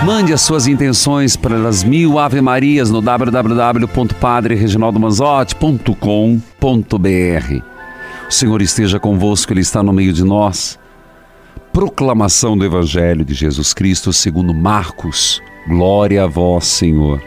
Mande as suas intenções para as 1000 Ave Marias no www.padrereginaldomanzotti.com.br. O Senhor esteja convosco, Ele está no meio de nós. Proclamação do Evangelho de Jesus Cristo segundo Marcos. Glória a vós, Senhor.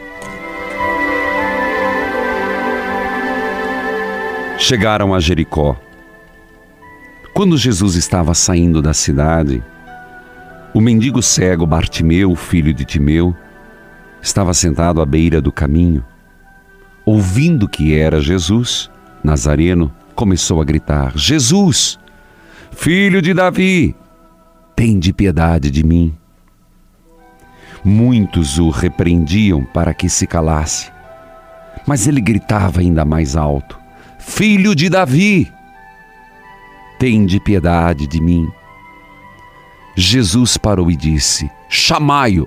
Chegaram a Jericó. Quando Jesus estava saindo da cidade, o mendigo cego Bartimeu, filho de Timeu, estava sentado à beira do caminho. Ouvindo que era Jesus, Nazareno, começou a gritar: Jesus, filho de Davi, tende piedade de mim. Muitos o repreendiam para que se calasse, mas ele gritava ainda mais alto: Filho de Davi, tende piedade de mim. Jesus parou e disse: Chamai-o.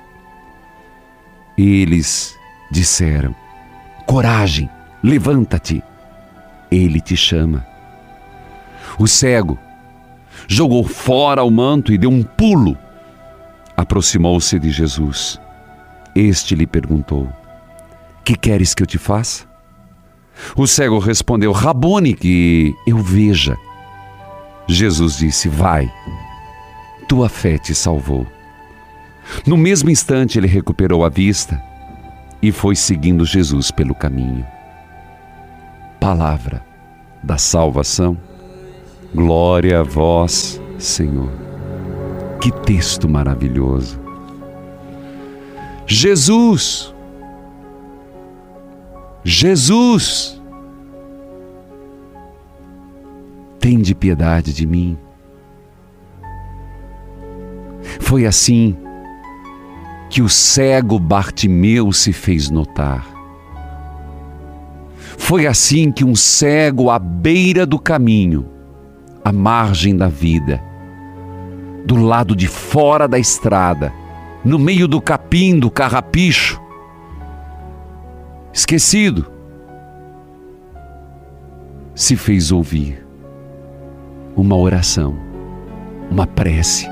Eles disseram: Coragem, levanta-te, ele te chama. O cego jogou fora o manto e deu um pulo. Aproximou-se de Jesus. Este lhe perguntou: Que queres que eu te faça? O cego respondeu: Rabone, que eu veja. Jesus disse: Vai, tua fé te salvou. No mesmo instante ele recuperou a vista e foi seguindo Jesus pelo caminho. Palavra da salvação. Glória a vós, Senhor. Que texto maravilhoso. Jesus, Jesus, tende piedade de mim. Foi assim que o cego Bartimeu se fez notar. Foi assim que um cego à beira do caminho, à margem da vida, do lado de fora da estrada, no meio do capim, do carrapicho, esquecido, se fez ouvir uma oração, uma prece.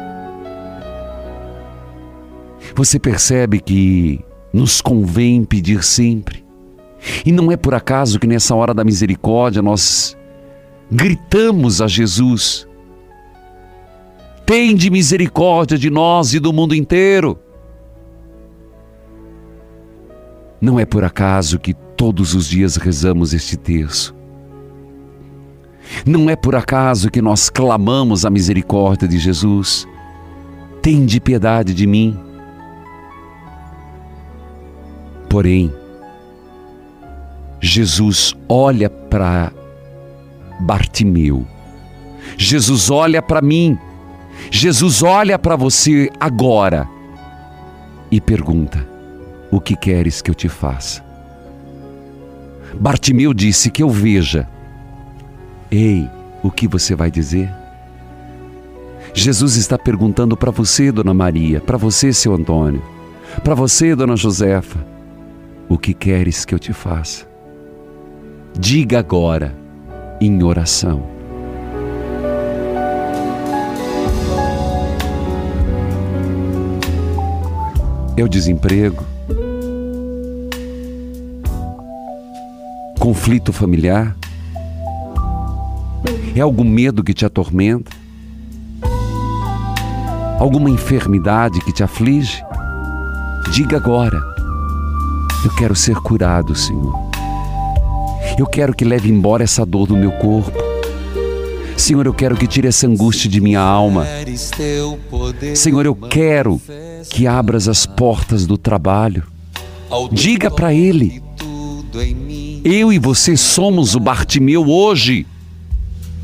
Você percebe que nos convém pedir sempre. E não é por acaso que nessa hora da misericórdia nós gritamos a Jesus: Tende misericórdia de nós e do mundo inteiro. Não é por acaso que todos os dias rezamos este terço. Não é por acaso que nós clamamos a misericórdia de Jesus: Tende piedade de mim. Porém, Jesus olha para Bartimeu, Jesus olha para mim, Jesus olha para você agora e pergunta: O que queres que eu te faça? Bartimeu disse: Que eu veja. Ei, o que você vai dizer? Jesus está perguntando para você, Dona Maria, para você, seu Antônio, para você, Dona Josefa: O que queres que eu te faça? Diga agora, em oração. É o desemprego? Conflito familiar? É algum medo que te atormenta? Alguma enfermidade que te aflige? Diga agora: Eu quero ser curado, Senhor. Eu quero que leve embora essa dor do meu corpo. Senhor, eu quero que tire essa angústia de minha alma. Senhor, eu quero que abras as portas do trabalho. Diga para Ele: Eu e você somos o Bartimeu hoje.